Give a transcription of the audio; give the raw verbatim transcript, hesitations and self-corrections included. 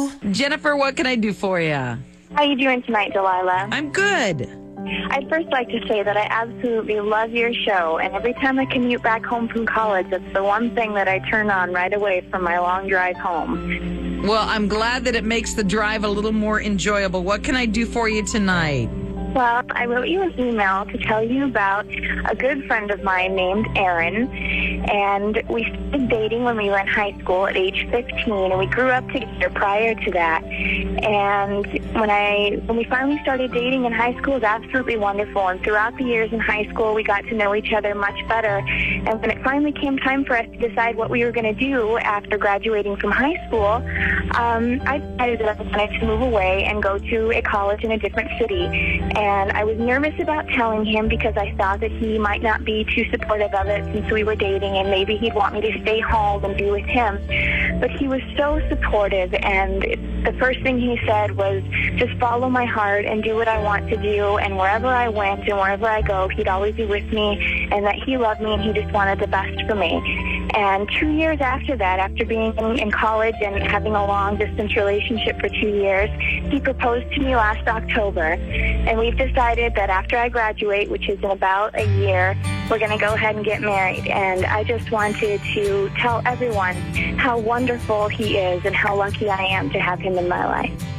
you. Jennifer, what can I do for you? How you doing tonight, Delilah? I'm good. I'd first like to say that I absolutely love your show, and every time I commute back home from college, it's the one thing that I turn on right away from my long drive home. Well, I'm glad that it makes the drive a little more enjoyable. What can I do for you tonight? Well, I wrote you an email to tell you about a good friend of mine named Erin, and we started dating when we were in high school at age fifteen, and we grew up together prior to that. And when I when we finally started dating in high school, it was absolutely wonderful. And throughout the years in high school, we got to know each other much better. And when it finally came time for us to decide what we were going to do after graduating from high school, um, I decided that I wanted to move away and go to a college in a different city. And I was nervous about telling him because I thought that he might not be too supportive of it since we were dating, and maybe he'd want me to stay home and be with him. But he was so supportive, and the first thing he said was, just follow my heart and do what I want to do, and wherever I went and wherever I go, he'd always be with me, and that he loved me and he just wanted the best for me. And two years after that, after being in, in college and having a long-distance relationship for two years, he proposed to me last October. And we've decided that after I graduate, which is in about a year, we're going to go ahead and get married. And I just wanted to tell everyone how wonderful he is and how lucky I am to have him in my life.